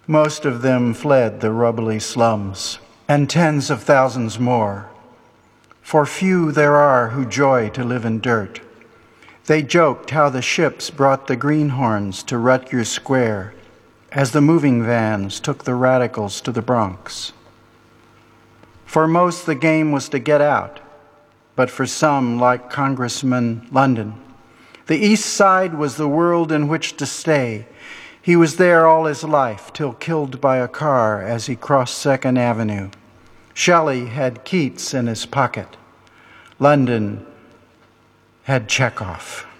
Most of them fled the rubbly slums, and tens of thousands more. For few there are who joy to live in dirt. They joked how the ships brought the greenhorns to Rutgers Square as the moving vans took the radicals to the Bronx. For most, the game was to get out, but for some, like Congressman London, the East Side was the world in which to stay. He was there all his life, till killed by a car as he crossed 2nd Avenue. Shelley had Keats in his pocket. London had Chekhov.